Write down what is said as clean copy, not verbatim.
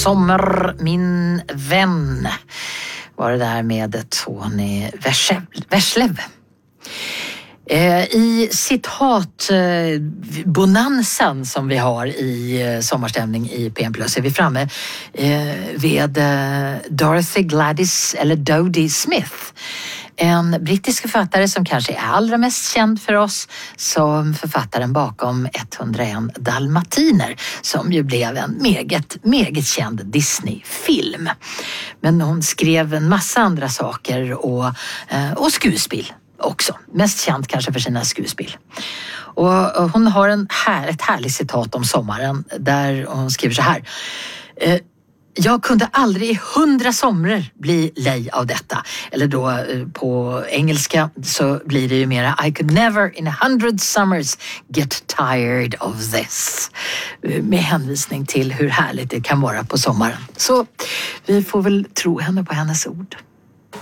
Sommar, min vän. Var det där med Tony Verslev. I citatbonansen som vi har i sommarstämning i PM+ är vi framme vid Dorothy Gladys eller Dodie Smith. En brittisk författare som kanske är allra mest känd för oss som författaren bakom 101 dalmatiner som ju blev en meget känd Disney-film. Men hon skrev en massa andra saker och skuespel också. Mest känd kanske för sina skuespel. Och hon har ett härligt citat om sommaren där hon skriver så här. Jag kunde aldrig i 100 somrar bli lej av detta. Eller då på engelska så blir det ju mera I could never in 100 summers get tired of this. Med hänvisning till hur härligt det kan vara på sommaren. Så vi får väl tro henne på hennes ord.